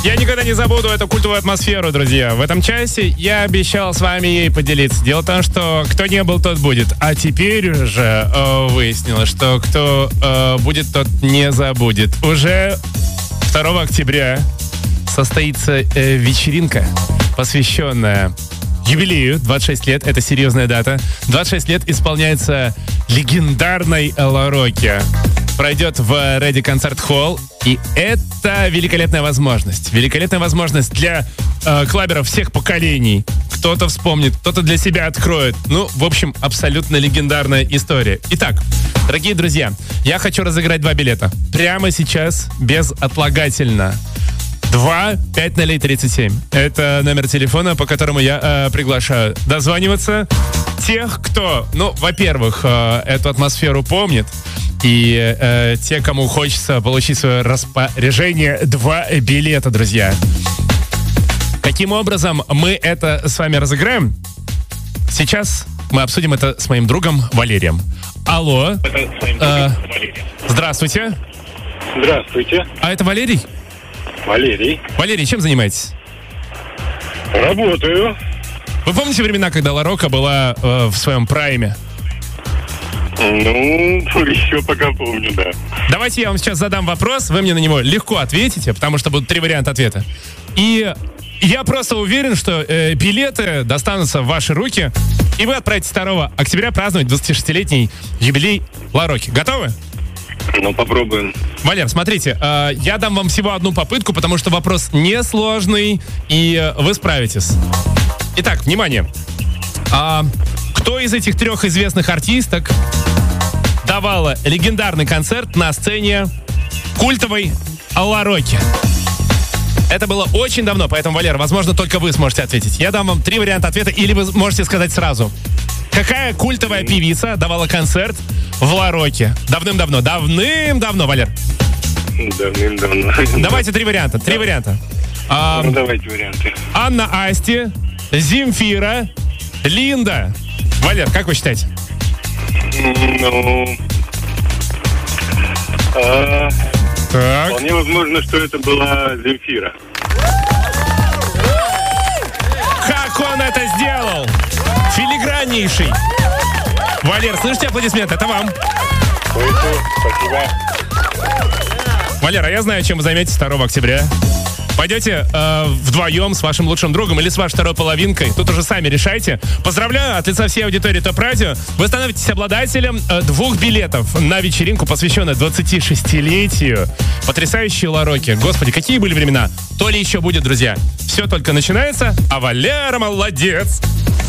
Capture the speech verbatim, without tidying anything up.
Я никогда не забуду эту культовую атмосферу, друзья. В этом часе я обещал с вами ей поделиться. Дело в том, что кто не был, тот будет. А теперь уже э, выяснилось, что кто э, будет, тот не забудет. Уже второго октября состоится э, вечеринка, посвященная юбилею. двадцать шесть лет, это серьезная дата. двадцать шесть лет исполняется легендарной Лароке. Пройдет в Ready Concert Hall. И это великолепная возможность. Великолепная возможность для э, клаберов всех поколений. Кто-то вспомнит, кто-то для себя откроет. Ну, в общем, абсолютно легендарная история. Итак, дорогие друзья, я хочу разыграть два билета. Прямо сейчас, безотлагательно. два пять ноль тридцать семь. Это номер телефона, по которому я э, приглашаю дозваниваться тех, кто, ну, во-первых, э, эту атмосферу помнит. И э, те, кому хочется получить свое распоряжение, два билета, друзья. Каким образом мы это с вами разыграем? Сейчас мы обсудим это с моим другом Валерием. Алло. Э, здравствуйте. Здравствуйте. А это Валерий? Валерий. Валерий, чем занимаетесь? Работаю. Вы помните времена, когда Ларока была э, в своем прайме? Ну, еще пока помню, да. Давайте я вам сейчас задам вопрос, вы мне на него легко ответите, потому что будут три варианта ответа. И я просто уверен, что э, билеты достанутся в ваши руки, и вы отправитесь второго октября праздновать двадцатишестилетний юбилей Лароки. Готовы? Ну, попробуем. Валер, смотрите, э, я дам вам всего одну попытку, потому что вопрос несложный, и э, вы справитесь. Итак, внимание. А, кто из этих трех известных артисток давала легендарный концерт на сцене культовой Лароки? Это было очень давно, поэтому, Валер, возможно, только вы сможете ответить. Я дам вам три варианта ответа, или вы можете сказать сразу. Какая культовая певица давала концерт в Лароке? Давным-давно. Давным-давно, Валер. Давным-давно. Давайте три варианта. Три варианта. А, ну, давайте варианты. Анна Асти, Земфира, Линда. Валер, как вы считаете? Ну... А... Так. Вполне возможно, что это была Земфира. Как он это сделал? Филиграннейший. Валер, слышите аплодисменты? Это вам. Спасибо. Валер, а я знаю, чем вы займетесь второго октября. Пойдете э, вдвоем с вашим лучшим другом или с вашей второй половинкой. Тут уже сами решайте. Поздравляю от лица всей аудитории ТОП Радио. Вы становитесь обладателем э, двух билетов на вечеринку, посвященную двадцатишестилетию потрясающей Лароки. Господи, какие были времена. То ли еще будет, друзья. Все только начинается, а Валера молодец.